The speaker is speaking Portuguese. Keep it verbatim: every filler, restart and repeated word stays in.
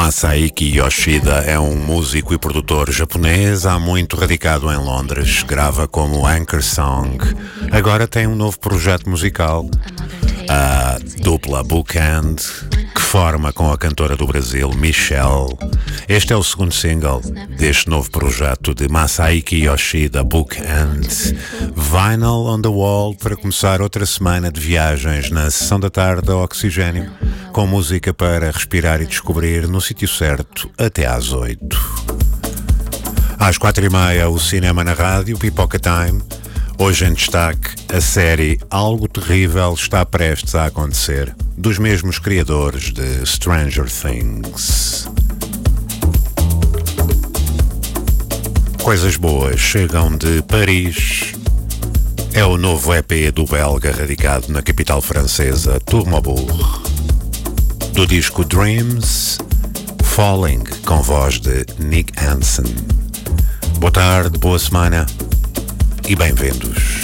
Masaiki Yoshida é um músico e produtor japonês, há muito radicado em Londres, grava como Anchor Song. Agora tem um novo projeto musical, a dupla Bookend, que forma com a cantora do Brasil, Michelle. Este é o segundo single deste novo projeto de Masaiki Yoshida, Bookend. Vinyl on the Wall, para começar outra semana de viagens na sessão da tarde ao Oxigênio, com música para respirar e descobrir no sítio certo até às oito. Às quatro e meia, o cinema na rádio, Pipoca Time. Hoje em destaque, a série Algo Terrível está prestes a acontecer, dos mesmos criadores de Stranger Things. Coisas boas chegam de Paris. É o novo E P do belga radicado na capital francesa, Tourmaubourg. Do disco Dreams, Falling, com voz de Nick Hansen. Boa tarde, boa semana e bem-vindos.